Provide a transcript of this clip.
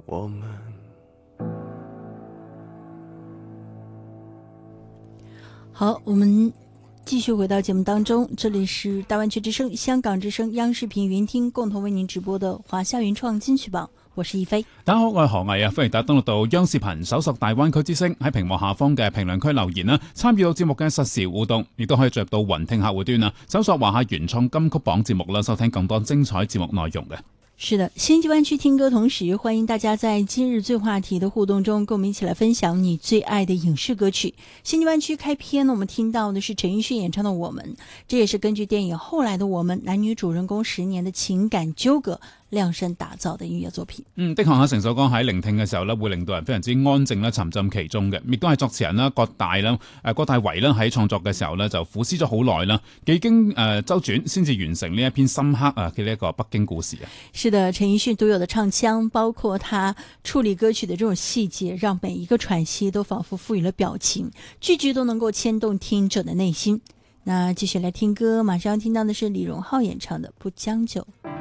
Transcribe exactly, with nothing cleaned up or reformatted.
我们。 好，我们继续回到节目当中，这里是大湾区之声、香港之声、央视频云听共同为您直播的华夏原創金曲榜，我是一菲。 大家好，我係何毅啊，歡迎大家登錄到央視頻搜索大灣區之聲，喺屏幕下方嘅評論區留言啦，參與到節目嘅實時互動，亦都可以進入到雲聽客戶端啊，搜索華夏原創金曲榜節目啦，收聽更多精彩節目內容嘅。 是的，星際灣區聽歌同時，歡迎大家在今日最話題的互動中，跟我們一起來分享你最愛的影視歌曲。星際灣區開篇呢，我們聽到的是陳奕迅演唱的《我們》，這也是根據電影《後來的我們》男女主人公十年的情感糾葛量身打造的音樂作品。 嗯，的確啊，成首歌喺聆聽嘅時候咧，會令到人非常之安靜啦，沉浸其中嘅。亦都係作詞人啦，郭大啦，誒郭大為啦，喺創作嘅時候咧，就苦思咗好耐啦，幾經誒周轉，先至完成呢一篇深刻啊嘅呢一個北京故事啊。 是的，陳奕迅獨有的唱腔，包括他處理歌曲的這種細節，讓每一個喘息都仿佛賦予了表情，句句都能夠牽動聽者的內心。那繼續來聽歌，馬上要聽到的是李榮浩演唱的《不將就》。